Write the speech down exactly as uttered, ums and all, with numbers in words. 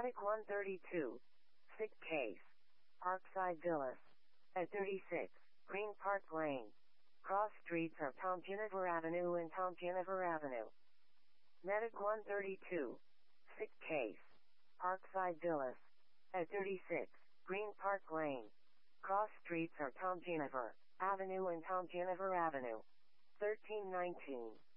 Medic one thirty-two. Sick case. Parkside Villas. At thirty-six, Green Park Lane. Cross streets are Tom Jennifer Avenue and Tom Jennifer Avenue. Medic one thirty-two. Sick case. Parkside Villas. At thirty-six, Green Park Lane. Cross streets are Tom Jennifer Avenue and Tom Jennifer Avenue. thirteen nineteen.